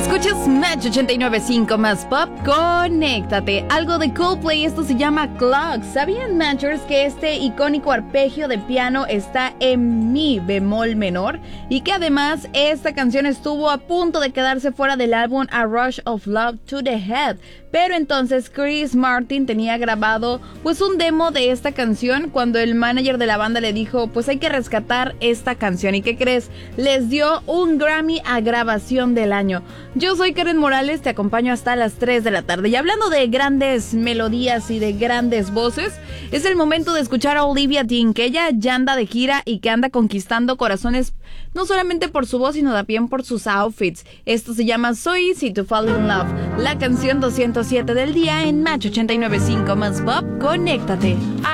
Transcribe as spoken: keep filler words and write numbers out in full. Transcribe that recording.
Escuchas Match ochenta y nueve punto cinco más pop, conéctate. Algo de Coldplay, esto se llama Clock. ¿Sabían, Matchers, que este icónico arpegio de piano está en mi bemol menor? Y que además esta canción estuvo a punto de quedarse fuera del álbum A Rush of Love to the Head. Pero entonces Chris Martin tenía grabado pues un demo de esta canción cuando el manager de la banda le dijo pues hay que rescatar esta canción. ¿Y qué crees? Les dio un Grammy a grabación del año. Yo soy Karen Morales, te acompaño hasta las tres de la tarde. Y hablando de grandes melodías y de grandes voces, es el momento de escuchar a Olivia Dean, que ella ya anda de gira y que anda conquistando corazones no solamente por su voz, sino también por sus outfits. Esto se llama So Easy to Fall in Love, la canción doscientos siete del día en Match ochenta y nueve punto cinco más pop, conéctate.